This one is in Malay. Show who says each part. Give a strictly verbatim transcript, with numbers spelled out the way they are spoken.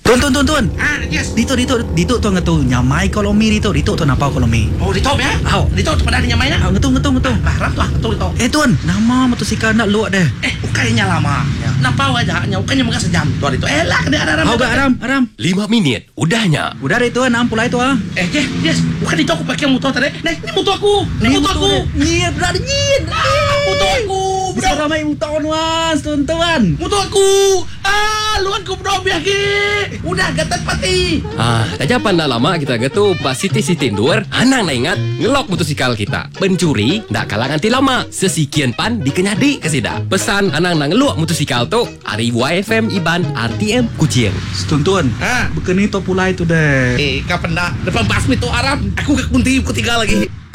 Speaker 1: Tuan, tuan, tuan, tuan.
Speaker 2: Ah, yes.
Speaker 1: Dito, dito, dito tuan ngatu nyamai kolomi dito, dito tuan apa kolomi.
Speaker 2: Oh, dito ya?
Speaker 1: Aw.
Speaker 2: Dito pada ada nyamai na?
Speaker 1: Ah, ngetu, ngetu, ngetu.
Speaker 2: Lah, ram tu ah, tu dito.
Speaker 1: Eh tuan, nama motosikal nak luak deh.
Speaker 2: Eh, ukainya lama. Nampak aja, nya ukainya mega sejam tu dito. Eh, lah kena ada ram.
Speaker 1: Aw gak aram, aram.
Speaker 3: Lima menit, udahnya.
Speaker 1: Udah deh tuan, ampulai tuan.
Speaker 2: Eh, yes, yes. Bukan dito aku pakai motor tadi. Nih, ini motor aku. Ini motor aku.
Speaker 1: Nyir, dah nyir.
Speaker 2: Motor aku.
Speaker 1: Bisa ramai motor nuas, tuan, tuan.
Speaker 2: Motor aku. Ah, luan ku bro biaki. Udah gatat pati.
Speaker 3: Ah, tak japan dah lama kita gitu pas Siti-Siti Nur, anang nak ingat ngelok motosikal kita. Pencuri ndak kalah anti lama. Sesikian pan dikenyadi ke sida. Pesan anang nak ngelok motosikal tu, ari Y F M Iban R T M Kucing.
Speaker 1: Tuan, tuan.
Speaker 2: Ah.
Speaker 1: Bukan itu pulai tu deh.
Speaker 2: Eh, kapan dah? Depan basmi tu Arab. Aku ke kunti ketiga lagi.